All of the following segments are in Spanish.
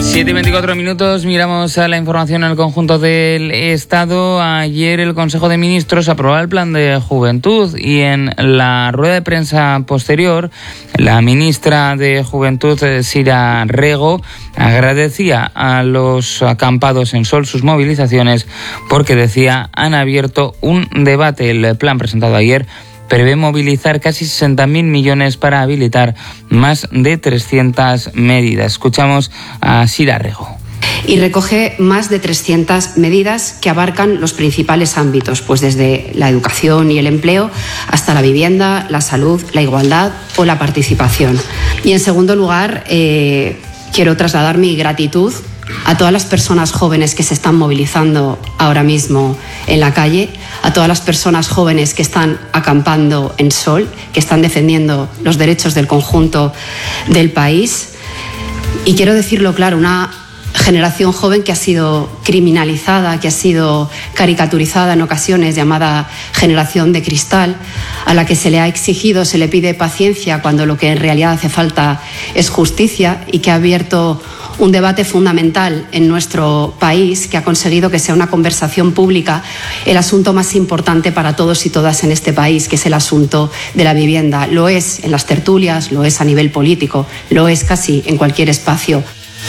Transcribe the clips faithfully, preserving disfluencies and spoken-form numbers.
siete y veinticuatro minutos, miramos a la información en el conjunto del Estado. Ayer el Consejo de Ministros aprobó el Plan de Juventud y en la rueda de prensa posterior, la ministra de Juventud, Sira Rego, agradecía a los acampados en Sol sus movilizaciones porque, decía, han abierto un debate. El plan presentado ayer prevé movilizar casi sesenta mil millones para habilitar más de trescientas medidas. Escuchamos a Sira Rego. Y recoge más de trescientas medidas que abarcan los principales ámbitos, pues desde la educación y el empleo hasta la vivienda, la salud, la igualdad o la participación. Y en segundo lugar, eh, quiero trasladar mi gratitud a todas las personas jóvenes que se están movilizando ahora mismo en la calle, a todas las personas jóvenes que están acampando en Sol, que están defendiendo los derechos del conjunto del país. Y quiero decirlo claro, una generación joven que ha sido criminalizada, que ha sido caricaturizada en ocasiones, llamada generación de cristal, a la que se le ha exigido, se le pide paciencia cuando lo que en realidad hace falta es justicia, y que ha abierto un debate fundamental en nuestro país, que ha conseguido que sea una conversación pública el asunto más importante para todos y todas en este país, que es el asunto de la vivienda. Lo es en las tertulias, lo es a nivel político, lo es casi en cualquier espacio.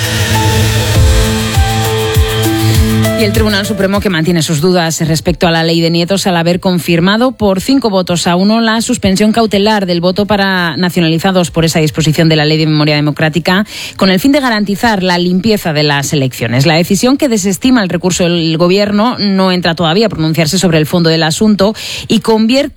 Y el Tribunal Supremo, que mantiene sus dudas respecto a la ley de nietos al haber confirmado por cinco votos a uno la suspensión cautelar del voto para nacionalizados por esa disposición de la Ley de Memoria Democrática, con el fin de garantizar la limpieza de las elecciones. La decisión, que desestima el recurso del Gobierno, no entra todavía a pronunciarse sobre el fondo del asunto y convierte